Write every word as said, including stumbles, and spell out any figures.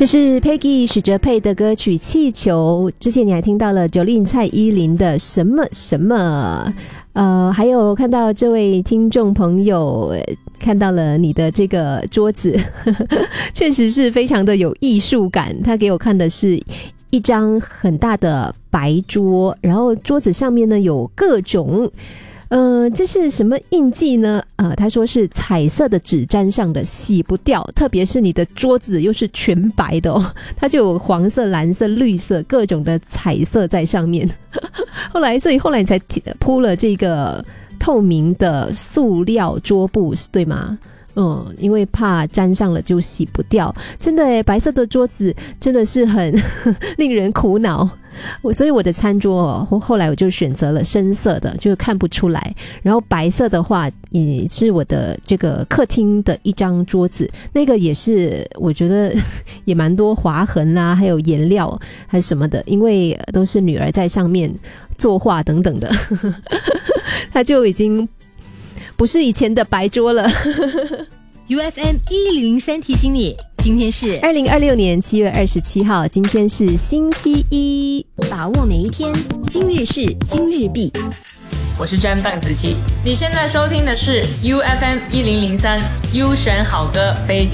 这是 Peggy 许哲佩的歌曲《气球》，之前你还听到了 Jolin 蔡依林的什么什么，呃，还有看到这位听众朋友看到了你的这个桌子，呵呵，确实是非常的有艺术感。他给我看的是一张很大的白桌，然后桌子上面呢有各种呃，这是什么印记呢？呃，他说是彩色的纸粘上的，洗不掉，特别是你的桌子又是全白的哦，它就有黄色、蓝色、绿色各种的彩色在上面。后来，所以后来你才铺了这个透明的塑料桌布，对吗？嗯，因为怕沾上了就洗不掉。真的耶，白色的桌子真的是很令人苦恼。我所以我的餐桌哦，后来我就选择了深色的，就看不出来。然后白色的话，也是我的这个客厅的一张桌子，那个也是我觉得也蛮多划痕啦，还有颜料还是什么的，因为都是女儿在上面作画等等的，它就已经不是以前的白桌了。 U F M 一零零三提醒你，今天是二零二六年七月二十七号，今天是星期一， 把握每一天，今日事今日毕。 我是 Jam 邓紫棋，你现在收听的是 U F M 一零零三 U 选好歌非